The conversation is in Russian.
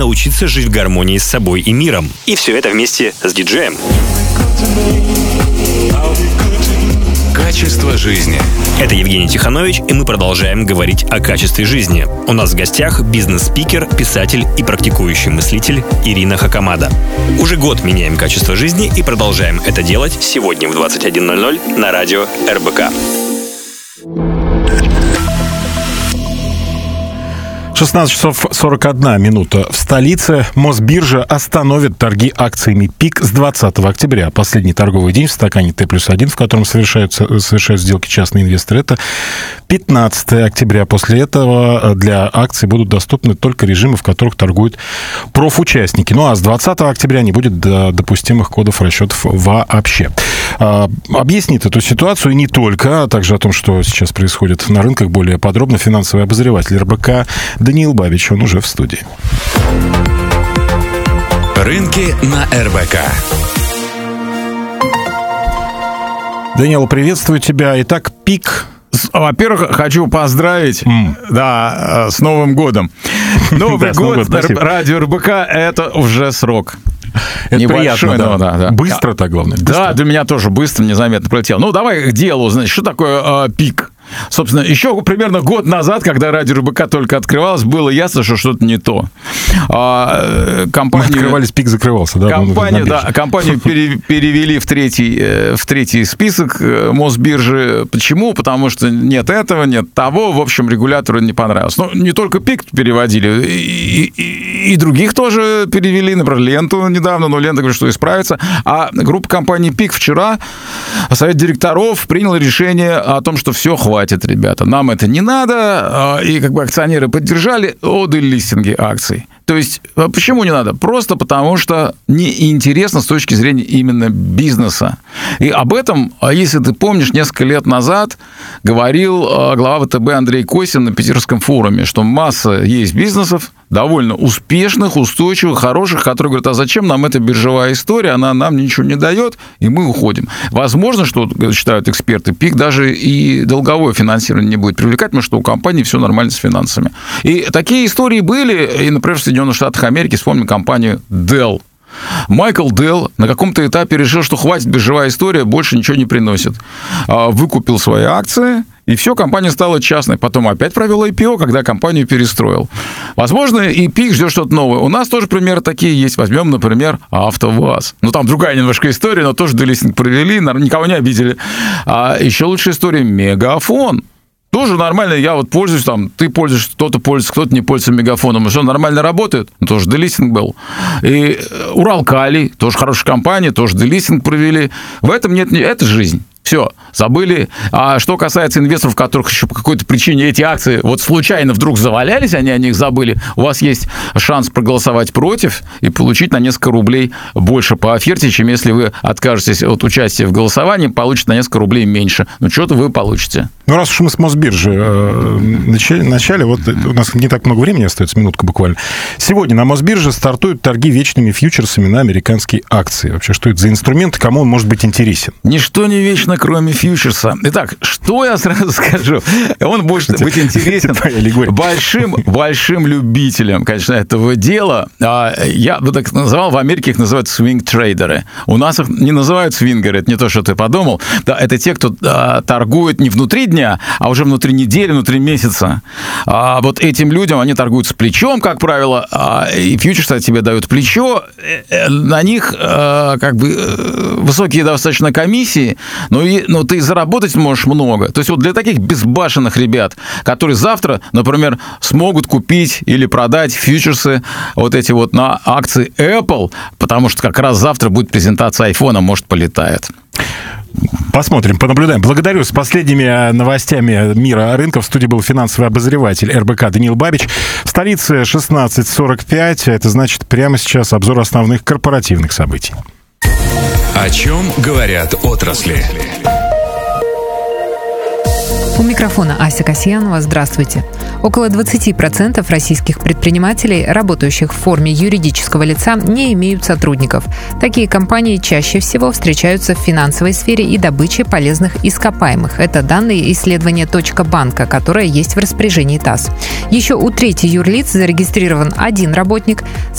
научиться жить в гармонии с собой и миром. И все это вместе с диджеем. Качество жизни. Это Евгений Тиханович, и мы продолжаем говорить о качестве жизни. У нас в гостях бизнес-спикер, писатель и практикующий мыслитель Ирина Хакамада. Уже год меняем качество жизни и продолжаем это делать сегодня в 21:00 на радио РБК. 16 часов 41 минута в столице. Мосбиржа остановит торги акциями ПИК с 20 октября. Последний торговый день в стакане Т+1, в котором совершают сделки частные инвесторы, это 15 октября. После этого для акций будут доступны только режимы, в которых торгуют профучастники. Ну а с 20 октября не будет допустимых кодов расчетов вообще. Объяснит эту ситуацию и не только, а также о том, что сейчас происходит на рынках, более подробно финансовый обозреватель РБК Даниил Бабич, он уже в студии. Рынки на РБК. Даниил, приветствую тебя. Итак, ПИК. Во-первых, хочу поздравить с Новым годом. Новый год, радио РБК — это уже срок. Это приятно, да. Быстро так, главное. Да, для меня тоже быстро, незаметно пролетел. Ну, давай к делу. Значит, что такое ПИК? Собственно, еще примерно год назад, когда радио РБК только открывалось, было ясно, что что-то не то. Мы открывались, ПИК закрывался, да? Компанию перевели в третий список Мосбиржи. Почему? Потому что нет этого, нет того. В общем, регулятору не понравилось. Но не только ПИК переводили, и других тоже перевели. Например, Ленту недавно, но Лента говорит, что исправится. А группа компаний ПИК вчера, совет директоров принял решение о том, что все, хватит, ребята, нам это не надо, и как бы акционеры поддержали листинги акций. То есть, почему не надо? Просто потому, что неинтересно с точки зрения именно бизнеса. И об этом, если ты помнишь, несколько лет назад говорил глава ВТБ Андрей Косин на Питерском форуме, что масса есть бизнесов, довольно успешных, устойчивых, хороших, которые говорят, а зачем нам эта биржевая история, она нам ничего не дает, и мы уходим. Возможно, что, считают эксперты, ПИК даже и долговое финансирование не будет привлекать, потому что у компании все нормально с финансами. И такие истории были, и, например, в Соединенных Штатах Америки, вспомним компанию Dell. Майкл Делл на каком-то этапе решил, что хватит, биржевая история больше ничего не приносит. Выкупил свои акции, и все, компания стала частной. Потом опять провел IPO, когда компанию перестроил. Возможно, и ПИК ждет что-то новое. У нас тоже примеры такие есть. Возьмем, например, АвтоВАЗ. Ну, там другая немножко история, но тоже делистинг провели, никого не обидели. А еще лучшая история — Мегафон. Тоже нормально, я вот пользуюсь, ты пользуешься, кто-то не пользуется Мегафоном. Что, нормально работает? Тоже делистинг был. И Уралкалий, тоже хорошая компания, тоже делистинг провели. В этом нет, это жизнь. Все, забыли. А что касается инвесторов, которых еще по какой-то причине эти акции вот случайно вдруг завалялись, они о них забыли, у вас есть шанс проголосовать против и получить на несколько рублей больше по оферте, чем если вы откажетесь от участия в голосовании, получите на несколько рублей меньше. Но что-то вы получите. Ну, раз уж мы с Мосбиржи начали, вот у нас не так много времени остается, минутка буквально. Сегодня на Мосбирже стартуют торги вечными фьючерсами на американские акции. Вообще, что это за инструмент, кому он может быть интересен? Ничто не вечно, кроме фьючерса. Итак, что я сразу скажу? Он может быть интересен большим любителям, конечно, этого дела. Я бы так называл, в Америке их называют свинг-трейдеры. У нас их не называют свингеры, это не то, что ты подумал. Да, это те, кто торгует не внутри дня, а уже внутри недели, внутри месяца. Вот этим людям, они торгуют с плечом, как правило, и фьючерсы тебе дают плечо. На них как бы высокие достаточно комиссии, но ты заработать можешь много. То есть вот для таких безбашенных ребят, которые завтра, например, смогут купить или продать фьючерсы вот эти вот на акции Apple, потому что как раз завтра будет презентация iPhone, может, полетает. Посмотрим, понаблюдаем. Благодарю. С последними новостями мира рынков в студии был финансовый обозреватель РБК Даниил Бабич. В столице 16:45. Это значит, прямо сейчас обзор основных корпоративных событий. О чем говорят отрасли? У микрофона Ася Касьянова. Здравствуйте. Около 20% российских предпринимателей, работающих в форме юридического лица, не имеют сотрудников. Такие компании чаще всего встречаются в финансовой сфере и добыче полезных ископаемых. Это данные исследования «Точка банка», которое есть в распоряжении ТАСС. Еще у трети юрлиц зарегистрирован один работник.